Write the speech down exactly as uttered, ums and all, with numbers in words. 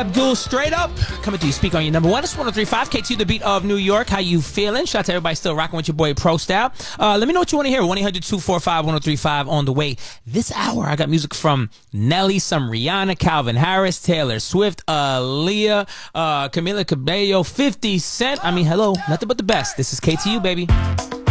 Abdul, straight up coming to you. Speak on your number one. It's one oh three point five K T, the beat of New York. How you feeling? Shout out to everybody still rocking with your boy Pro Style. Uh, let me know what you want to hear. one eight hundred two four five one oh three five on the way. This hour, I got music from Nelly, some Rihanna, Calvin Harris, Taylor Swift, Aaliyah, uh, Camila Cabello, fifty Cent. I mean, hello, nothing but the best. This is K T U, baby.